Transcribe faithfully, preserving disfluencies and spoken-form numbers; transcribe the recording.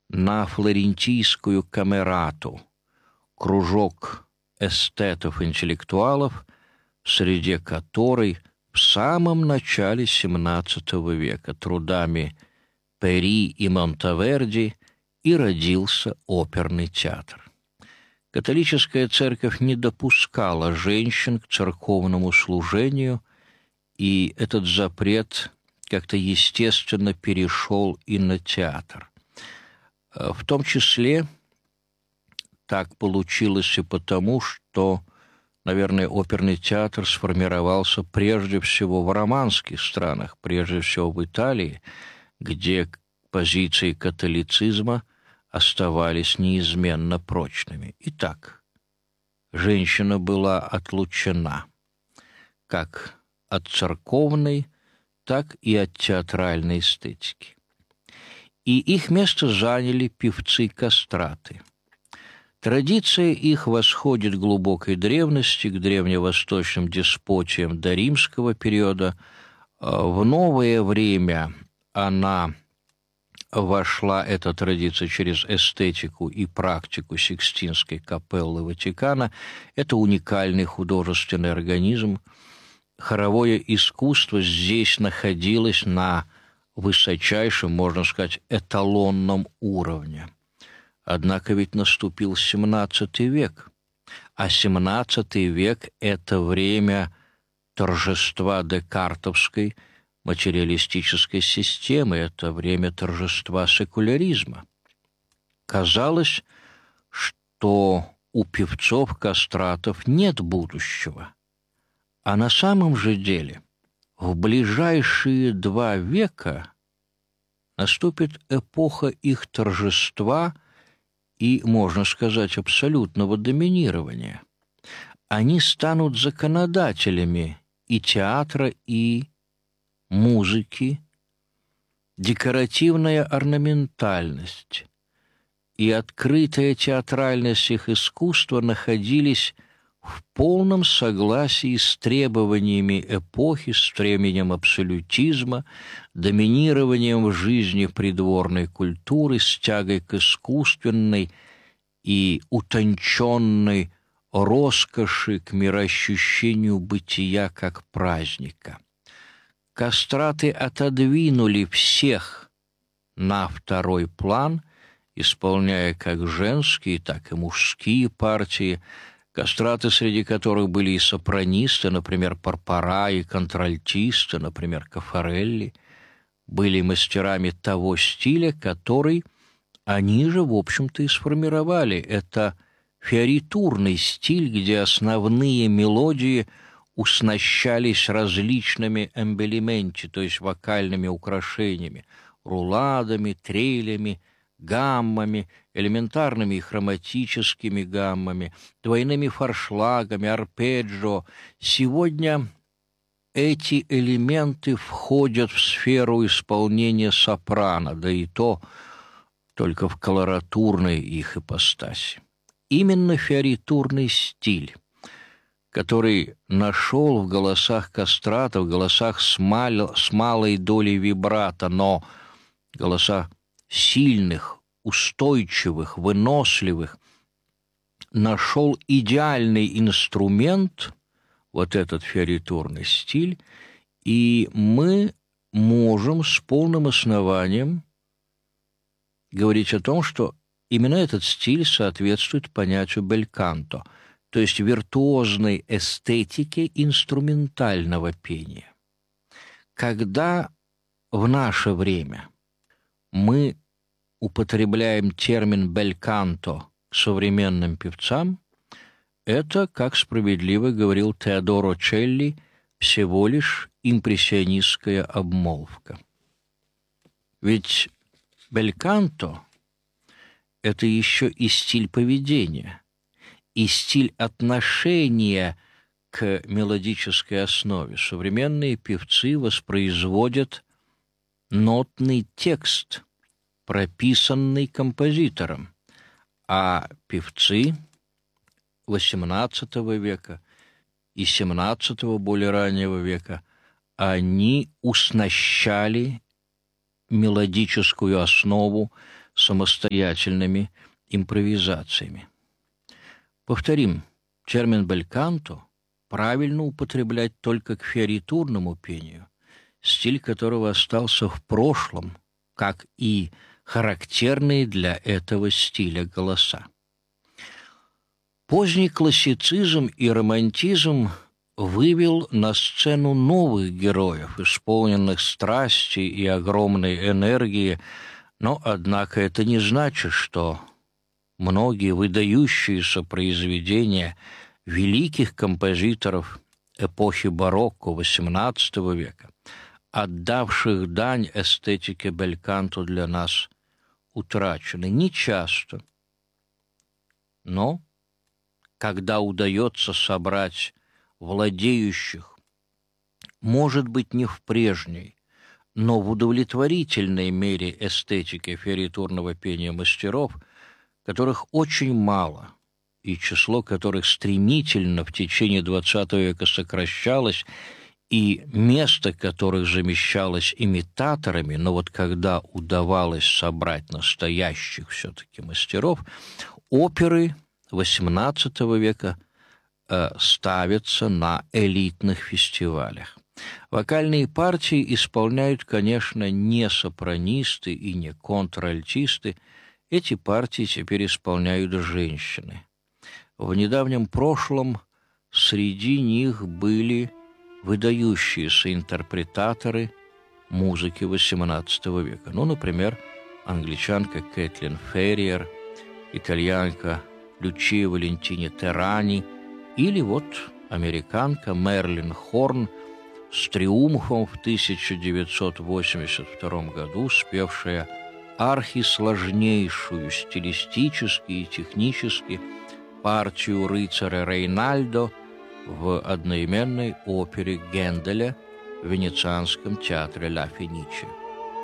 на флорентийскую камерату, кружок эстетов-интеллектуалов, в среде которой в самом начале семнадцатого века трудами Пери и Монтеверди и родился оперный театр. Католическая церковь не допускала женщин к церковному служению, и этот запрет как-то естественно перешел и на театр. В том числе так получилось и потому, что, наверное, оперный театр сформировался прежде всего в романских странах, прежде всего в Италии, где позиции католицизма оставались неизменно прочными. Итак, женщина была отлучена как от церковной, так и от театральной эстетики. И их место заняли певцы-кастраты. Традиция их восходит к глубокой древности, к древневосточным деспотиям до римского периода. В новое время она вошла, эта традиция, через эстетику и практику Сикстинской капеллы Ватикана. Это уникальный художественный организм. Хоровое искусство здесь находилось на высочайшем, можно сказать, эталонном уровне. Однако ведь наступил семнадцатый век, а семнадцатый век – это время торжества декартовской материалистической системы, это время торжества секуляризма. Казалось, что у певцов-кастратов нет будущего, а на самом же деле в ближайшие два века наступит эпоха их торжества и, можно сказать, абсолютного доминирования. Они станут законодателями и театра, и музыки, декоративная орнаментальность и открытая театральность их искусства находились в полном согласии с требованиями эпохи, с временем абсолютизма, доминированием в жизни придворной культуры, с тягой к искусственной и утонченной роскоши, к мироощущению бытия как праздника. Кастраты отодвинули всех на второй план, исполняя как женские, так и мужские партии, кастраты, среди которых были и сопранисты, например, Порпора, и контральтисты, например, Кафарелли, были мастерами того стиля, который они же, в общем-то, и сформировали. Это фиоритурный стиль, где основные мелодии уснащались различными эмбелименти, то есть вокальными украшениями, руладами, трелями, гаммами, элементарными и хроматическими гаммами, двойными форшлагами, арпеджио. Сегодня эти элементы входят в сферу исполнения сопрано, да и то только в колоратурной их ипостаси. Именно фиоритурный стиль, который нашел в голосах кастратов, в голосах с, мал, с малой долей вибрато, но голоса сильных, устойчивых, выносливых, нашел идеальный инструмент, вот этот фиоритурный стиль, и мы можем с полным основанием говорить о том, что именно этот стиль соответствует понятию бельканто, то есть виртуозной эстетике инструментального пения. Когда в наше время мы употребляем термин «бельканто» к современным певцам, это, как справедливо говорил Теодоро Челли, всего лишь импрессионистская обмолвка. Ведь бельканто – это еще и стиль поведения, и стиль отношения к мелодической основе. Современные певцы воспроизводят нотный текст, прописанный композитором, а певцы восемнадцатого века и семнадцатого, более раннего века, они уснащали мелодическую основу самостоятельными импровизациями. Повторим, термин бельканто правильно употреблять только к фиоритурному пению, стиль которого остался в прошлом, как и характерные для этого стиля голоса. Поздний классицизм и романтизм вывел на сцену новых героев, исполненных страсти и огромной энергии, но, однако, это не значит, что многие выдающиеся произведения великих композиторов эпохи барокко восемнадцатого века, отдавших дань эстетике бельканто, для нас утрачены. Не часто, но когда удается собрать владеющих, может быть, не в прежней, но в удовлетворительной мере эстетики фиоритурного пения мастеров, которых очень мало, и число которых стремительно в течение двадцатого века сокращалось, и место которых замещалось имитаторами, но вот когда удавалось собрать настоящих все-таки мастеров, оперы восемнадцатого века э, ставятся на элитных фестивалях. Вокальные партии исполняют, конечно, не сопранисты и не контральтисты. Эти партии теперь исполняют женщины. В недавнем прошлом среди них были выдающиеся интерпретаторы музыки восемнадцатого века. Ну, например, англичанка Кэтлин Ферриер, итальянка Лючия Валентини Террани или вот американка Мерлин Хорн с триумфом в тысяча девятьсот восемьдесят втором году спевшая архисложнейшую стилистически и технически партию рыцаря Рейнальдо в одноименной опере Генделя в Венецианском театре Ла Фениче.